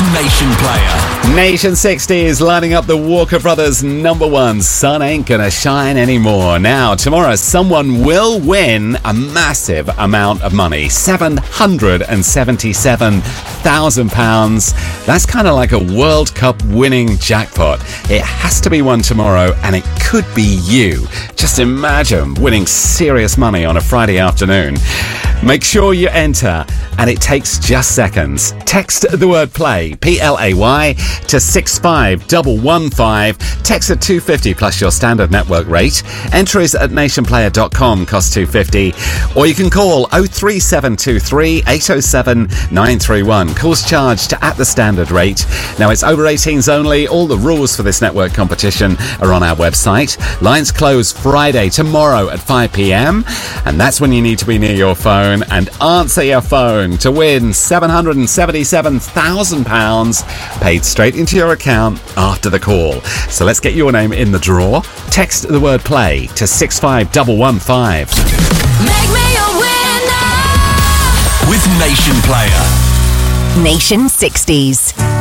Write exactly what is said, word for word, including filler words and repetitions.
Nation Player. Nation sixties lining up the Walker Brothers number one, Sun Ain't Gonna Shine Anymore. Now, tomorrow, someone will win a massive amount of money, seven hundred seventy-seven thousand pounds. That's kind of like a World Cup winning jackpot. It has to be won tomorrow, and it could be you. Just imagine winning serious money on a Friday afternoon. Make sure you enter, and it takes just seconds. Text the word play, P L A Y, to six five one one five. Text at two fifty plus your standard network rate. Entries at nation player dot com cost two fifty. Or you can call oh three seven two three eight oh seven nine three one. Calls charged at the standard rate. Now, it's over eighteens only. All the rules for this network competition are on our website. Lines close Friday, tomorrow at five p.m. And that's when you need to be near your phone and answer your phone to win seven hundred seventy-seven thousand pounds paid straight into your account after the call. So let's get your name in the draw. Text the word play to six five one one five. Make me a winner With Nation Player. Nation sixties.